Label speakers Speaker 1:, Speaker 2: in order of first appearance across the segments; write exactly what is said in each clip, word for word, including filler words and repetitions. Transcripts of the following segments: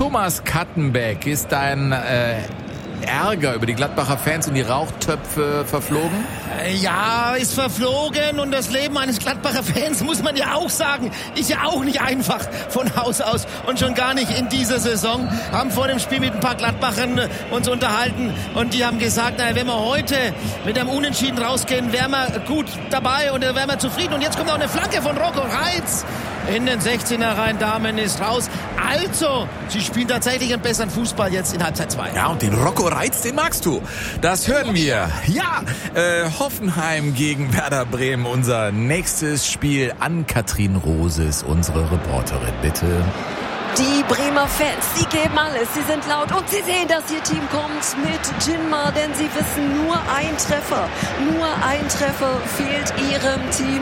Speaker 1: Thomas Kattenbeck, ist dein äh, Ärger über die Gladbacher Fans und die Rauchtöpfe verflogen?
Speaker 2: Ja, ist verflogen und das Leben eines Gladbacher Fans, muss man ja auch sagen, ist ja auch nicht einfach von Haus aus und schon gar nicht in dieser Saison. Haben vor dem Spiel mit ein paar Gladbachern uns unterhalten und die haben gesagt, naja, wenn wir heute mit einem Unentschieden rausgehen, wären wir gut dabei und wären wir zufrieden. Und jetzt kommt auch eine Flanke von Rocco Reitz in den sechzehner rein, Damen ist raus. Also, sie spielen tatsächlich einen besseren Fußball jetzt in Halbzeit zwei.
Speaker 1: Ja, und den Rocco Reitz, den magst du. Das hören wir. Ja, äh, Hoffenheim gegen Werder Bremen, unser nächstes Spiel. Ann-Kathrin Rose ist unsere Reporterin, bitte.
Speaker 3: Die Bremer Fans, sie geben alles, sie sind laut und sie sehen, dass ihr Team kommt mit Jinma, denn sie wissen, nur ein Treffer, nur ein Treffer fehlt ihrem Team,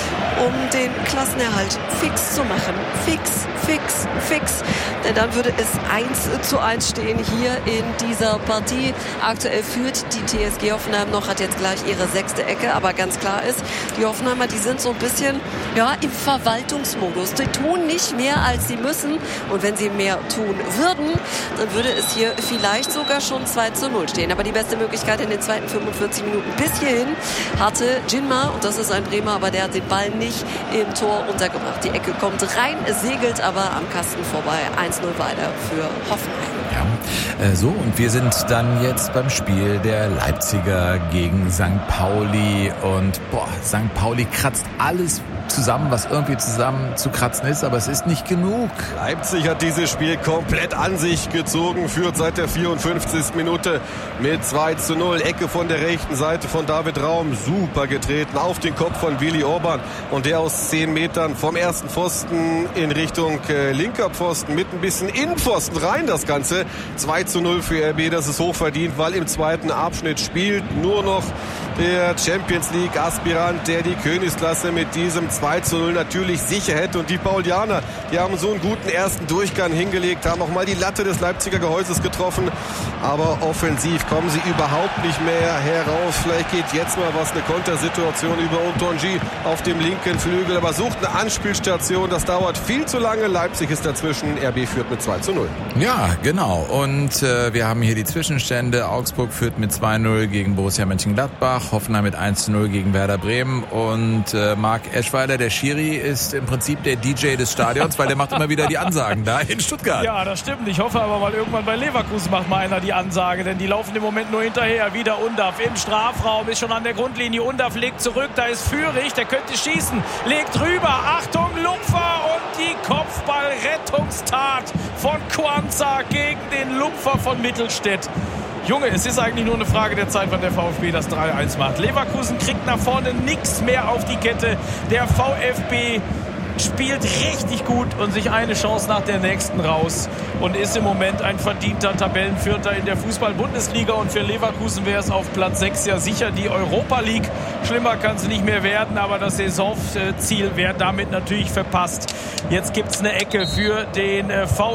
Speaker 3: um den Klassenerhalt fix zu machen. Fix, fix, fix. Denn dann würde es eins zu eins stehen hier in dieser Partie. Aktuell führt die T S G Hoffenheim noch, hat jetzt gleich ihre sechste Ecke, aber ganz klar ist, die Hoffenheimer, die sind so ein bisschen ja, im Verwaltungsmodus. Die tun nicht mehr, als sie müssen. Und wenn sie mehr tun würden, dann würde es hier vielleicht sogar schon zwei zu null stehen. Aber die beste Möglichkeit in den zweiten fünfundvierzig Minuten bis hierhin hatte Jinma, und das ist ein Bremer, aber der hat den Ball nicht im Tor untergebracht. Die Ecke kommt rein, es segelt aber am Kasten vorbei. eins null weiter für Hoffenheim.
Speaker 1: Ja, äh, so, und wir sind dann jetzt beim Spiel der Leipziger gegen Sankt Pauli. Und boah, Sankt Pauli kratzt alles zusammen, was irgendwie zusammen zu kratzen ist, aber es ist nicht genug.
Speaker 4: Leipzig hat dieses Spiel komplett an sich gezogen, führt seit der vierundfünfzigsten Minute mit zwei zu null. Ecke von der rechten Seite von David Raum, super getreten auf den Kopf von Willi Orban und der aus zehn Metern vom ersten Pfosten in Richtung äh, linker Pfosten mit ein bisschen Innenpfosten rein das Ganze. zwei zu null für R B, das ist hochverdient, weil im zweiten Abschnitt spielt nur noch der Champions League Aspirant, der die Königsklasse mit diesem zwei zu null natürlich sicher hätte. Und die Paulianer, die haben so einen guten ersten Durchgang hingelegt, haben auch mal die Latte des Leipziger Gehäuses getroffen. Aber offensiv kommen sie überhaupt nicht mehr heraus. Vielleicht geht jetzt mal was, eine Kontersituation über Ontonji auf dem linken Flügel. Aber sucht eine Anspielstation, das dauert viel zu lange. Leipzig ist dazwischen, R B führt mit zwei zu null.
Speaker 1: Ja, genau. Und äh, wir haben hier die Zwischenstände. Augsburg führt mit zwei null gegen Borussia Mönchengladbach. Hoffenheim mit eins zu null gegen Werder Bremen. Und äh, Marc Eschweiler, der Schiri, ist im Prinzip der D J des Stadions, weil der macht immer wieder die Ansagen da in Stuttgart.
Speaker 5: Ja, das stimmt. Ich hoffe aber mal irgendwann bei Leverkusen macht mal einer die Ansage, denn die laufen im Moment nur hinterher. Wieder Undav im Strafraum, ist schon an der Grundlinie. Undav legt zurück, da ist Führig, der könnte schießen. Legt rüber, Achtung, Lupfer und die Kopfballrettungstat von Quanza gegen den Lupfer von Mittelstädt. Junge, es ist eigentlich nur eine Frage der Zeit, wann der VfB das drei eins macht. Leverkusen kriegt nach vorne nichts mehr auf die Kette. Der VfB spielt richtig gut und sich eine Chance nach der nächsten raus und ist im Moment ein verdienter Tabellenvierter in der Fußball-Bundesliga. Und für Leverkusen wäre es auf Platz sechs ja sicher die Europa League. Schlimmer kann es nicht mehr werden, aber das Saisonziel wäre damit natürlich verpasst. Jetzt gibt es eine Ecke für den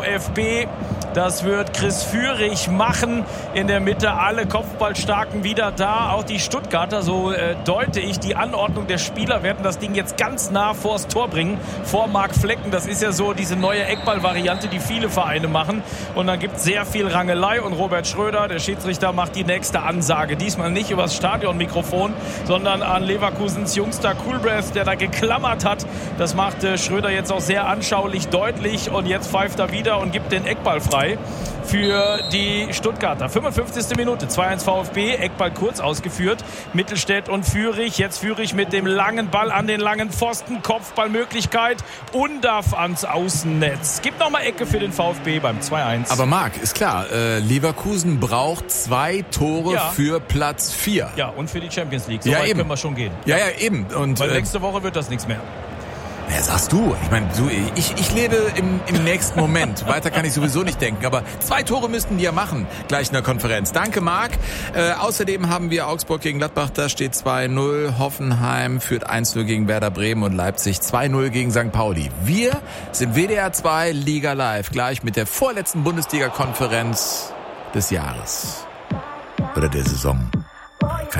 Speaker 5: VfB. Das wird Chris Führig machen. In der Mitte alle Kopfballstarken wieder da. Auch die Stuttgarter, so äh, deute ich die Anordnung der Spieler, werden das Ding jetzt ganz nah vors Tor bringen. Vor Marc Flecken. Das ist ja so diese neue Eckball-Variante, die viele Vereine machen. Und dann gibt es sehr viel Rangelei. Und Robert Schröder, der Schiedsrichter, macht die nächste Ansage. Diesmal nicht übers Stadionmikrofon, sondern an Leverkusens jüngster Coolbreath, der da geklammert hat. Das macht äh, Schröder jetzt auch sehr anschaulich deutlich. Und jetzt pfeift er wieder und gibt den Eckball frei für die Stuttgarter. fünfundfünfzigste Minute, zwei eins VfB, Eckball kurz ausgeführt. Mittelstädt und Führig, jetzt Führig mit dem langen Ball an den langen Pfosten, Kopfballmöglichkeit, Undav ans Außennetz. Gibt nochmal Ecke für den VfB beim zwei eins.
Speaker 1: Aber Marc, ist klar, äh, Leverkusen braucht zwei Tore ja. für Platz vier.
Speaker 5: Ja, und für die Champions League. So
Speaker 1: ja,
Speaker 5: weit
Speaker 1: eben.
Speaker 5: können wir schon gehen.
Speaker 1: Ja, ja, eben. Und,
Speaker 5: Weil
Speaker 1: äh,
Speaker 5: nächste Woche wird das nichts mehr.
Speaker 1: Ja, sagst du. Ich meine, du, ich, ich lebe im, im nächsten Moment. Weiter kann ich sowieso nicht denken. Aber zwei Tore müssten die ja machen, gleich in der Konferenz. Danke, Marc. Äh, außerdem haben wir Augsburg gegen Gladbach, da steht zwei null. Hoffenheim führt eins null gegen Werder Bremen und Leipzig zwei null gegen Sankt Pauli. Wir sind W D R zwei Liga Live, gleich mit der vorletzten Bundesliga-Konferenz des Jahres. Oder der Saison.